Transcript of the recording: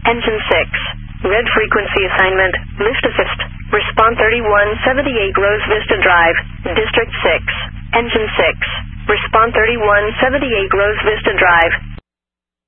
Engine 6. Red frequency assignment. Lift assist. Respond 3178 Rose Vista Drive, District 6. Engine 6. Respond 3178 Rose Vista Drive,